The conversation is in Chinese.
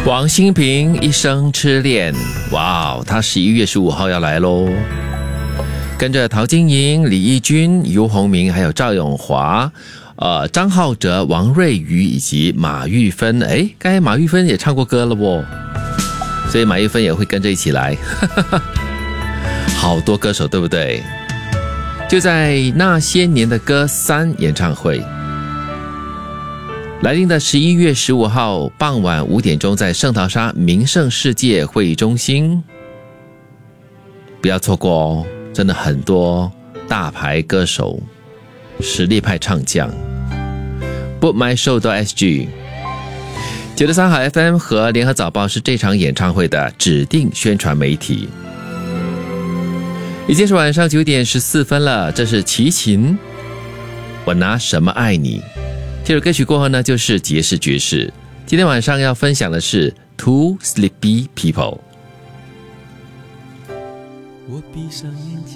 王心平一生痴恋，哇哦，他11月15号要来咯。跟着陶晶莹、李翊君、游鸿明还有赵咏华、张浩哲、王瑞瑜以及马玉芬，刚才马玉芬也唱过歌了哦，所以马玉芬也会跟着一起来。好多歌手对不对？就在那些年的歌3演唱会，来临的11月15号傍晚5点钟，在圣淘沙名胜世界会议中心，不要错过哦，真的很多大牌歌手、实力派唱将。bookmyshow.sg 93号 FM 和联合早报是这场演唱会的指定宣传媒体。已经是晚上9点14分了，这是齐秦，我拿什么爱你。这首歌曲过后呢，就是爵士爵士。今天晚上要分享的是 Two Sleepy People。 我闭上眼睛，